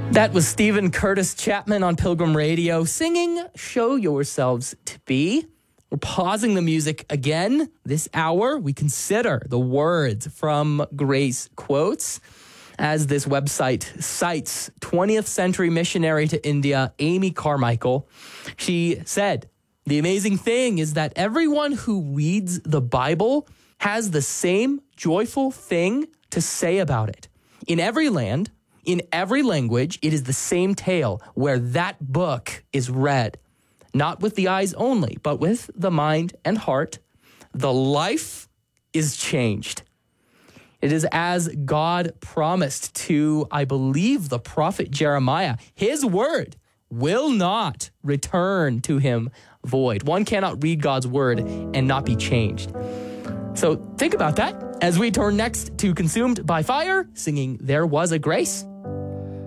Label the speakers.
Speaker 1: That was Stephen Curtis Chapman on Pilgrim Radio singing Show Yourselves to Be. We're pausing the music again. This hour, we consider the words from Grace Quotes. As this website cites 20th century missionary to India, Amy Carmichael, she said, "The amazing thing is that everyone who reads the Bible has the same joyful thing to say about it. In every land, in every language, it is the same tale where that book is read, not with the eyes only, but with the mind and heart. The life is changed. It is as God promised to, I believe, the prophet Jeremiah. His word will not return to him void." One cannot read God's word and not be changed. So think about that as we turn next to Consumed by Fire, singing There Was a Grace.